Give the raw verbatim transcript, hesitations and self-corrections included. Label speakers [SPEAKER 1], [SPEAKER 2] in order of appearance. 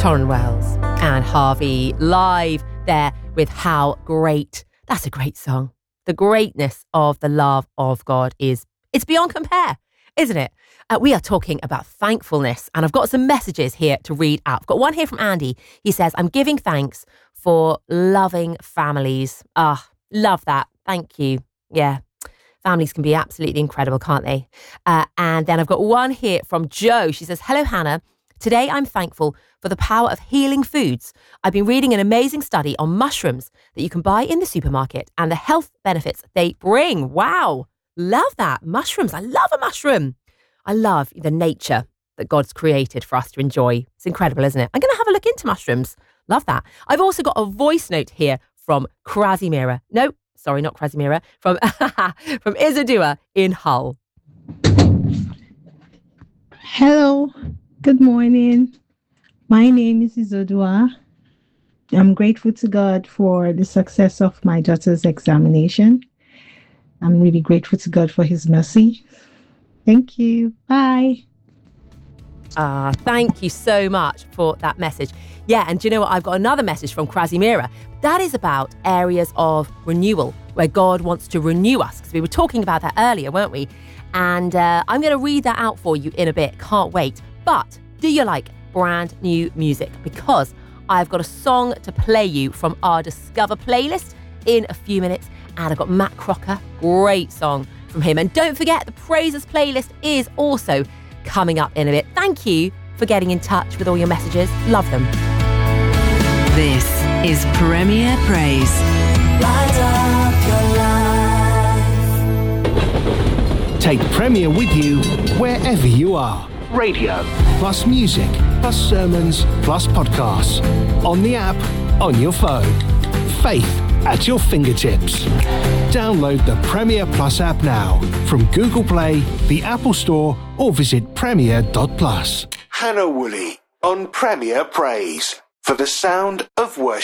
[SPEAKER 1] Torrin Wells and Harvey live there with How Great. That's a great song. The greatness of the love of God is, it's beyond compare, isn't it? Uh, we are talking about thankfulness, and I've got some messages here to read out. I've got one here from Andy. He says, I'm giving thanks for loving families. Ah, love that. Thank you. Yeah. Families can be absolutely incredible, can't they? Uh, and then I've got one here from Jo. She says, hello, Hannah. Today, I'm thankful for the power of healing foods. I've been reading an amazing study on mushrooms that you can buy in the supermarket and the health benefits they bring. Wow. Love that. Mushrooms. I love a mushroom. I love the nature that God's created for us to enjoy. It's incredible, isn't it? I'm going to have a look into mushrooms. Love that. I've also got a voice note here from Krasimira. No, sorry, not Krasimira. From, from Isadua in Hull.
[SPEAKER 2] Hello. Good morning. My name is Izodua. I'm grateful to God for the success of my daughter's examination. I'm really grateful to God for his mercy. Thank you. Bye.
[SPEAKER 1] Ah, thank you so much for that message. Yeah, and do you know what? I've got another message from Krasimira. That is about areas of renewal, where God wants to renew us. Because we were talking about that earlier, weren't we? And uh, I'm going to read that out for you in a bit. Can't wait. But do you like brand new music? Because I've got a song to play you from our Discover playlist in a few minutes. And I've got Matt Crocker, great song from him. And don't forget, the Praises playlist is also coming up in a bit. Thank you for getting in touch with all your messages. Love them.
[SPEAKER 3] This is Premier Praise. Light up
[SPEAKER 4] your life. Take Premier with you wherever you are. Radio, plus music, plus sermons, plus podcasts. On the app, on your phone. Faith at your fingertips. Download the Premier Plus app now from Google Play, the Apple Store, or visit premier dot plus.
[SPEAKER 5] Hannah Woolley on Premier Praise for the sound of worship.